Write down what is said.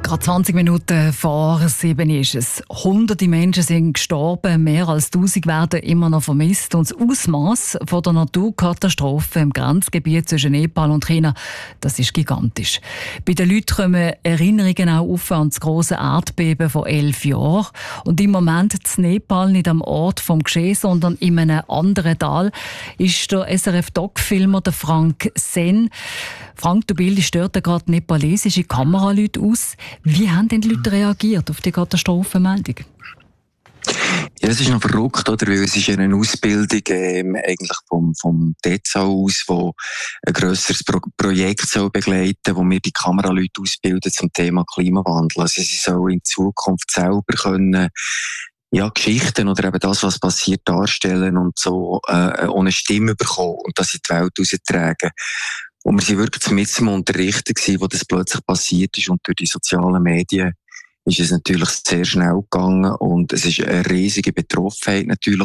Gerade 20 Minuten vor 7 ist es. Hunderte Menschen sind gestorben, mehr als 1000 werden immer noch vermisst. Und das Ausmaß von der Naturkatastrophe im Grenzgebiet zwischen Nepal und China, das ist gigantisch. Bei den Leuten kommen Erinnerungen auch auf an das grosse Erdbeben von 11 Jahren. Und im Moment in Nepal nicht am Ort vom Geschehen, sondern in einem anderen Tal ist der SRF-Doc-Filmer Frank Sen. Frank, du bildest dort gerade nepalesische Kameraleute aus. Wie haben denn die Leute reagiert auf die Katastrophenmeldung? Ja, es ist noch verrückt, oder? Weil es ist eine Ausbildung eigentlich vom DEZA aus, wo ein grösseres Projekt soll begleiten, wo wir die Kameraleute ausbilden zum Thema Klimawandel. Also sie sollen in Zukunft selber können Geschichten oder eben das, was passiert, darstellen und so ohne Stimme bekommen und das in die Welt raustragen. Und wir waren wirklich mit dem Unterrichten gewesen, wo das plötzlich passiert ist, und durch die sozialen Medien ist es natürlich sehr schnell gegangen und es ist eine riesige Betroffenheit natürlich